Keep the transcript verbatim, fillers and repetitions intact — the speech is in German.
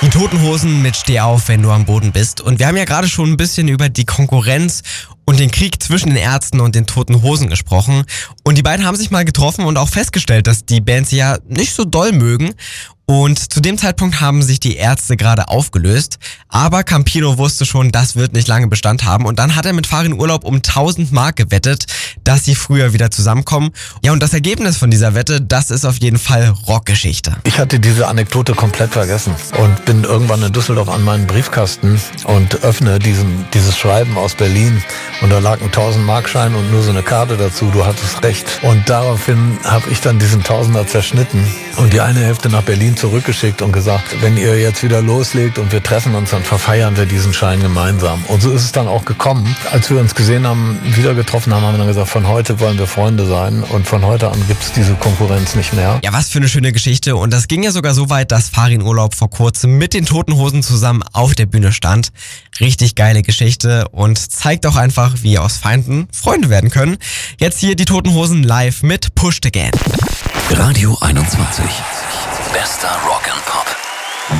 Die Toten Hosen mit Steh auf, wenn du am Boden bist. Und wir haben ja gerade schon ein bisschen über die Konkurrenz und den Krieg zwischen den Ärzten und den Toten Hosen gesprochen. Und die beiden haben sich mal getroffen und auch festgestellt, dass die Bands ja nicht so doll mögen. Und zu dem Zeitpunkt haben sich die Ärzte gerade aufgelöst. Aber Campino wusste schon, das wird nicht lange Bestand haben. Und dann hat er mit Farin Urlaub um tausend Mark gewettet, dass sie früher wieder zusammenkommen. Ja, und das Ergebnis von dieser Wette, das ist auf jeden Fall Rockgeschichte. Ich hatte diese Anekdote komplett vergessen und bin irgendwann in Düsseldorf an meinen Briefkasten und öffne diesen, dieses Schreiben aus Berlin. Und da lag ein tausend-Mark-Schein und nur so eine Karte dazu, du hattest recht. Und daraufhin habe ich dann diesen Tausender zerschnitten und die eine Hälfte nach Berlin zurückgeschickt und gesagt, wenn ihr jetzt wieder loslegt und wir treffen uns, dann verfeiern wir diesen Schein gemeinsam. Und so ist es dann auch gekommen. Als wir uns gesehen haben, wieder getroffen haben, haben wir dann gesagt, von heute wollen wir Freunde sein und von heute an gibt es diese Konkurrenz nicht mehr. Ja, was für eine schöne Geschichte. Und das ging ja sogar so weit, dass Farin Urlaub vor kurzem mit den Toten Hosen zusammen auf der Bühne stand. Richtig geile Geschichte und zeigt auch einfach, wie aus Feinden Freunde werden können. Jetzt hier die Toten Hosen live mit Pushed Again. Radio einundzwanzig. Bester Rock and Pop.